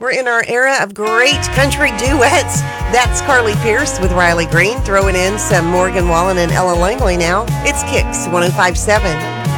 We're in our era of great country duets. That's Carly Pierce with Riley Green, throwing in some Morgan Wallen and Ella Langley now. It's Kicks 105.7.